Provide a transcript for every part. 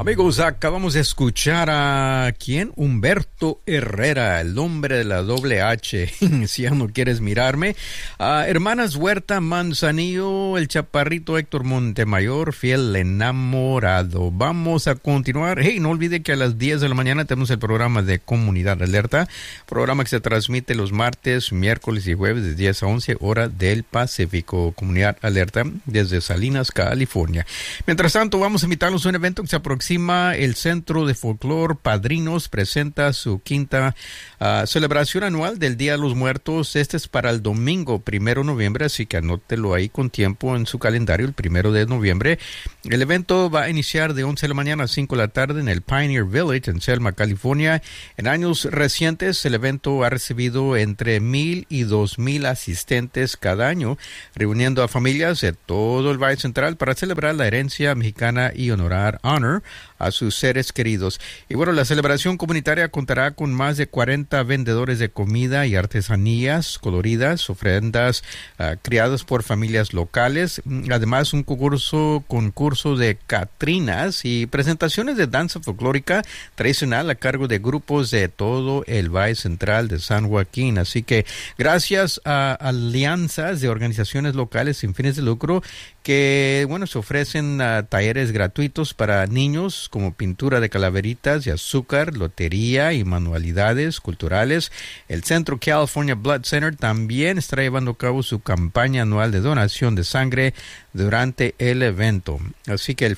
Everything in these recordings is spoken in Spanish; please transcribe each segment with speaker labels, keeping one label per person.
Speaker 1: Amigos, acabamos de escuchar a ¿quién? Humberto Herrera, el hombre de la doble H, si ya no quieres mirarme. Hermanas Huerta Manzanillo, el chaparrito Héctor Montemayor, fiel enamorado. Vamos a continuar. Hey, no olvide que a las 10 de la mañana tenemos el programa de Comunidad Alerta, programa que se transmite los martes, miércoles y jueves de 10 a 11 hora del Pacífico. Comunidad Alerta desde Salinas, California. Mientras tanto, vamos a invitarlos a un evento que se aproxima. El Centro de Folclor Padrinos presenta su quinta celebración anual del Día de los Muertos. Este es para el domingo 1 de noviembre, así que anótelo ahí con tiempo en su calendario, el 1 de noviembre. El evento va a iniciar de 11 de la mañana a 5 de la tarde en el Pioneer Village en Selma, California. En años recientes, el evento ha recibido entre 1,000 y 2,000 asistentes cada año, reuniendo a familias de todo el Valle Central para celebrar la herencia mexicana y honor a sus seres queridos. Y bueno, la celebración comunitaria contará con más de 40 vendedores de comida y artesanías coloridas, ofrendas criadas por familias locales, además un concurso de catrinas y presentaciones de danza folclórica tradicional a cargo de grupos de todo el Valle Central de San Joaquín. Así que gracias a alianzas de organizaciones locales sin fines de lucro que, bueno, se ofrecen talleres gratuitos para niños como pintura de calaveritas y azúcar, lotería y manualidades culturales. El Centro California Blood Center también está llevando a cabo su campaña anual de donación de sangre durante el evento. Así que el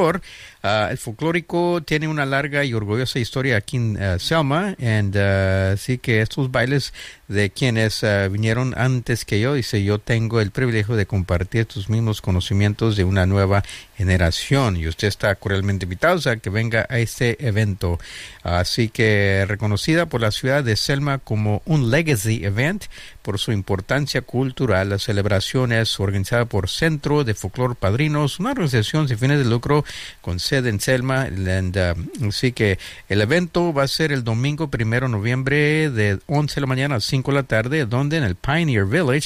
Speaker 1: folclórico tiene una larga y orgullosa historia aquí en Selma, así que estos bailes de quienes vinieron antes que yo, dice, yo tengo el privilegio de compartir estos mismos conocimientos de una nueva generación y usted está cordialmente invitado a que venga a este evento. Así que reconocida por la ciudad de Selma como un legacy event por su importancia cultural, la celebración es organizada por Centro de Folclor Padrinos, una organización sin fines de lucro con sede en Selma. Así que el evento va a ser el domingo 1 de noviembre de 11 de la mañana a 5 de la tarde, donde en el Pioneer Village,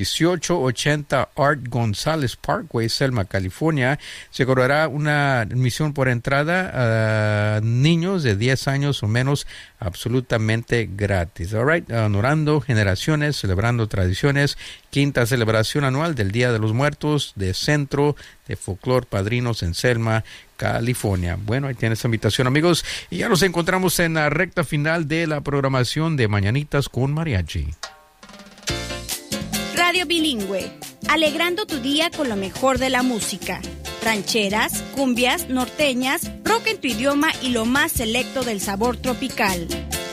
Speaker 1: 1880 Art González Parkway, Selma, California, se cobrará una admisión por entrada a niños de 10 años o menos absolutamente gratis. All right, honorando generaciones, celebrando tradiciones, quinta celebración anual del Día de los Muertos de Centro de Folclor Padrinos en Selma, California. Bueno, ahí tienes esta invitación, amigos, y ya nos encontramos en la recta final de la programación de Mañanitas con Mariachi.
Speaker 2: Radio Bilingüe, alegrando tu día con lo mejor de la música. Rancheras, cumbias, norteñas, rock en tu idioma y lo más selecto del sabor tropical.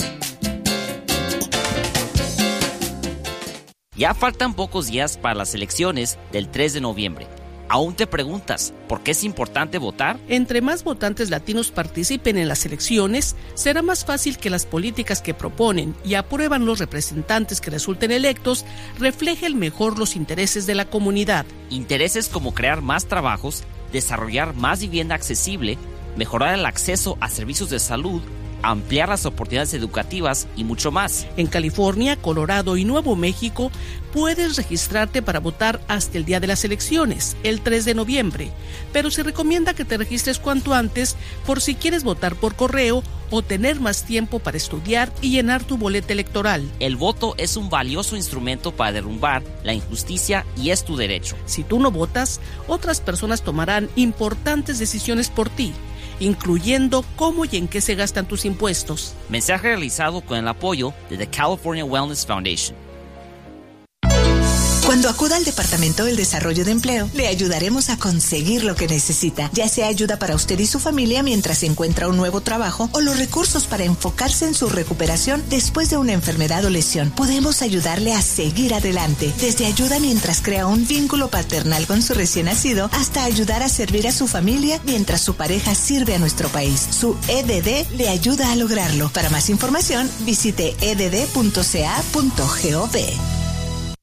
Speaker 3: Ya faltan pocos días para las elecciones del 3 de noviembre. ¿Aún te preguntas por qué es importante votar?
Speaker 4: Entre más votantes latinos participen en las elecciones, será más fácil que las políticas que proponen y aprueban los representantes que resulten electos reflejen mejor los intereses de la comunidad.
Speaker 3: Intereses como crear más trabajos, desarrollar más vivienda accesible, mejorar el acceso a servicios de salud, ampliar las oportunidades educativas y mucho más.
Speaker 4: En California, Colorado y Nuevo México puedes registrarte para votar hasta el día de las elecciones, el 3 de noviembre, pero se recomienda que te registres cuanto antes por si quieres votar por correo o tener más tiempo para estudiar y llenar tu boleta electoral.
Speaker 3: El voto es un valioso instrumento para derrumbar la injusticia y es tu derecho.
Speaker 4: Si tú no votas, otras personas tomarán importantes decisiones por ti, incluyendo cómo y en qué se gastan tus impuestos.
Speaker 3: Mensaje realizado con el apoyo de The California Wellness Foundation.
Speaker 5: Cuando acuda al Departamento del Desarrollo de Empleo, le ayudaremos a conseguir lo que necesita, ya sea ayuda para usted y su familia mientras encuentra un nuevo trabajo o los recursos para enfocarse en su recuperación después de una enfermedad o lesión. Podemos ayudarle a seguir adelante, desde ayuda mientras crea un vínculo paternal con su recién nacido hasta ayudar a servir a su familia mientras su pareja sirve a nuestro país. Su EDD le ayuda a lograrlo. Para más información, visite edd.ca.gov.